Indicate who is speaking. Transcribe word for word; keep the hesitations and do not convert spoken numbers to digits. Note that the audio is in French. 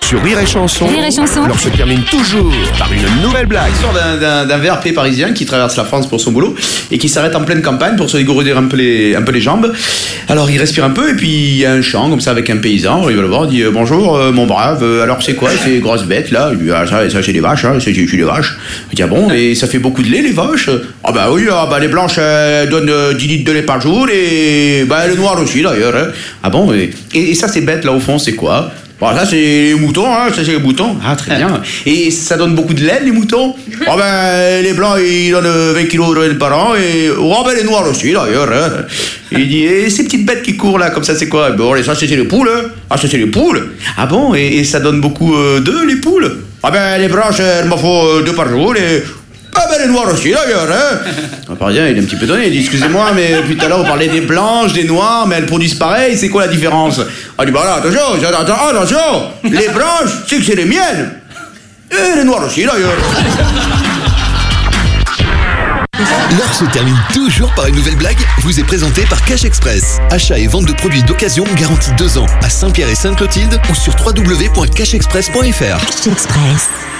Speaker 1: Sur Rire et Chanson,
Speaker 2: Rire et Chanson.
Speaker 1: l'heure se termine toujours par une nouvelle blague.
Speaker 3: L'histoire d'un, d'un, d'un V R P parisien qui traverse la France pour son boulot et qui s'arrête en pleine campagne pour se dégourdir un peu les, un peu les jambes. Alors il respire un peu et puis il y a un champ comme ça avec un paysan. Il va le voir, il dit euh, bonjour euh, mon brave, euh, alors c'est quoi ces grosses bêtes là? Il dit ah, ça, ça c'est des vaches, hein, c'est, c'est des vaches. Il dit ah bon, et ça fait beaucoup de lait les vaches? Ah bah oui, ah, bah, les blanches euh, donnent euh, dix litres de lait par jour et bah, les noires aussi d'ailleurs. Hein. Ah bon, et, et, et ça ces bêtes là au fond c'est quoi? Bon, ça c'est les moutons, hein, ça c'est les moutons. Ah très bien. Et ça donne beaucoup de lait les moutons? Oh ben les blancs ils donnent vingt kilos de lait par an et oh ben les noirs aussi d'ailleurs. Hein. Il dit et ces petites bêtes qui courent là comme ça c'est quoi? Bon ça c'est les poules. Hein. Ah ça c'est les poules. Ah bon, et, et ça donne beaucoup euh, d'œufs les poules? Ah ben les blanches elles m'en faut deux par jour et ah ben les noirs aussi d'ailleurs, hein. Le Parisien il est un petit peu donné, il dit excusez-moi mais depuis tout à l'heure vous parlez des blanches, des noires, mais elles produisent pareil, c'est quoi la différence? Ah dit bah là attention, attention, attention, les blanches c'est que c'est les miennes, et les noirs aussi d'ailleurs.
Speaker 4: L'heure se termine toujours par une nouvelle blague, vous est présentée par Cash Express. Achat et vente de produits d'occasion garantis deux ans à Saint-Pierre et Sainte-Clotilde ou sur w w w point cash express point f r.
Speaker 2: Cash Express.